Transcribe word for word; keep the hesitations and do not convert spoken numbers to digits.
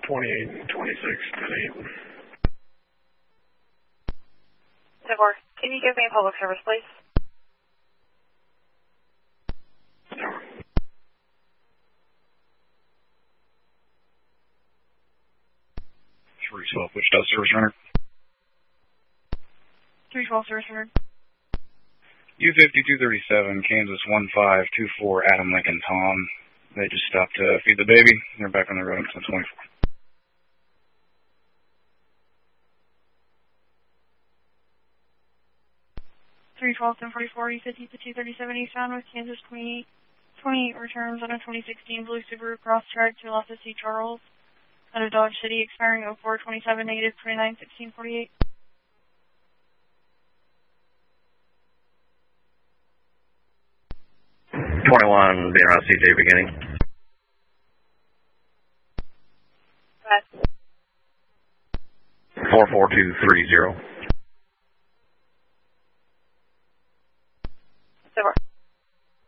twenty-eight, twenty-six, eight. Sivor, can you give me a public service, please? three twelve, Wichita Service Runner. three twelve Service Runner. U fifty-two thirty-seven, Kansas one five two four, Adam Lincoln Tom. They just stopped to feed the baby. They're back on the road until twenty-four. three twelve, ten forty-four, U fifty-two thirty-seven eastbound with Kansas twenty-eight, twenty-eight returns on a twenty sixteen Blue Subaru Crosstrek to Los C. Charles out of Dodge City, expiring oh four twenty-seven, negative twenty-nine sixteen forty-eight. twenty-one, being around C J beginning. Right. four four two three zero. Sivor.